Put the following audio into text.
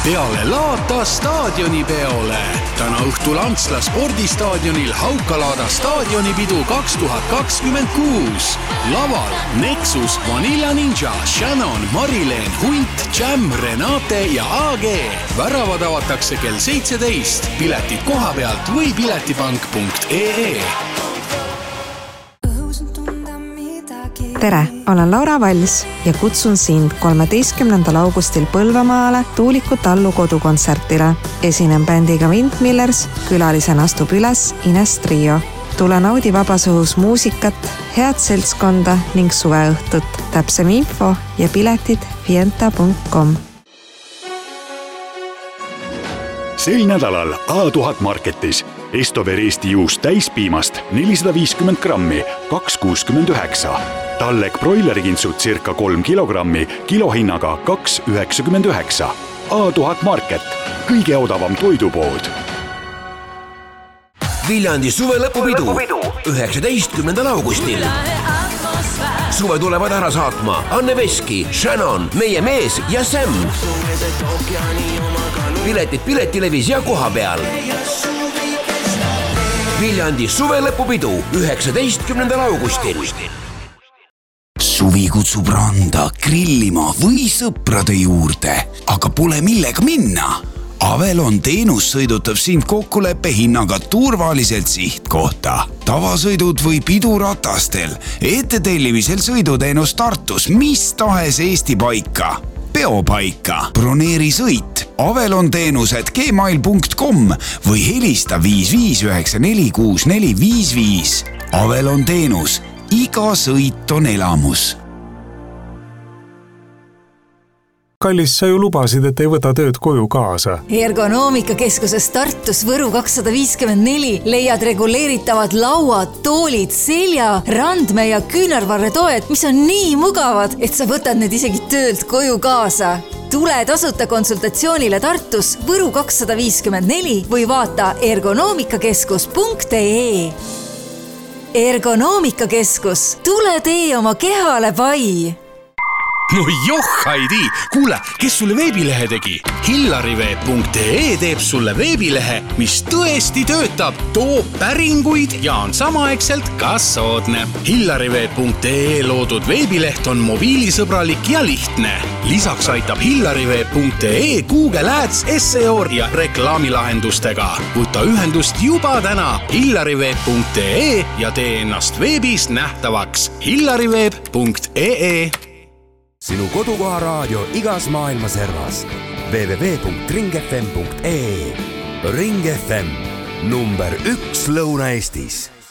peale Laata staadionipeole. Täna õhtul Antsla spordistaadionil Haukalaada staadionipidu 2026. Laval Nexus, Vanilla Ninja, Shannon, Marileen, Hunt, Jam, Renate ja AG. Väravad avatakse kell 17. Piletid koha pealt või piletipank.ee. Tere, olen Laura Vals ja kutsun sind 13. augustil Põlvamaale Tuuliku Tallu kodukontsertile. Esinen bändiga Windmillers, külalisena astub üles Ines Trio. Tule naudi vabas õhus muusikat, head seltskonda ning suveõhtut. Täpsem info ja piletid fienta.com. Sel nädalal A1000 Marketis Estover Eesti juust täispiimast 450 grammi, 2,69. Tallek broilerikintsud circa 3 kilogrammi, kilohinnaga 2,99. A1000 Market, kõige odavam toidupood. Viljandi suve lõpupidu 19. augustil. Suve tulevad ära saatma Anne Veski, Shannon, Meie mees ja Sam. Piletid Piletilevis ja koha peal. Viljandi suve lõpupidu 19. augustil. Suvi kutsub randa, grillima või sõprade juurde, aga pole millega minna. Avelon teenus sõidutab sind kokkuleppe hinnaga turvaliselt sihtkohta. Tavasõidud või piduratastel, ettetellimisel sõiduteenus Tartus, mis tahes Eesti paika. Peopaika, broneeri sõit, Avelon teenused gmail.com või helista 55946455. Avelon teenus, iga sõit on elamus. Kallis, sa ju lubasid, et ei võta tööd koju kaasa. Ergonoomikakeskuses Tartus Võru 254 leiad reguleeritavad lauad, toolid, selja, randme ja küünarvarretoed, mis on nii mugavad, et sa võtad need isegi töölt koju kaasa. Tule tasuta konsultatsioonile Tartus Võru 254 või vaata ergonoomikakeskus.ee. Ergonoomikakeskus, tule tee oma kehale pai! No joh, Heidi! Kuule, kes sulle veebilehe tegi? Hillariveeb.ee teeb sulle veebilehe, mis tõesti töötab, toob päringuid ja on samaaegselt ka soodne. Hillariveeb.ee loodud veebileht on mobiilisõbralik ja lihtne. Lisaks aitab Hillariveeb.ee Google Ads, SEO ja reklaamilahendustega. Võta ühendust juba täna Hillariveeb.ee ja tee ennast veebis nähtavaks. Hillariveeb.ee. Sinu kodukoha raadio igas maailma servas. www.ringfm.ee. Ring FM, number 1 Lõuna-Eestis.